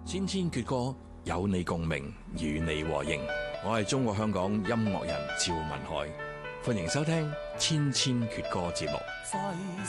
千千闕歌，有你共鳴，與你和應。我係中國香港音樂人趙文海，歡迎收聽千千闕歌節目。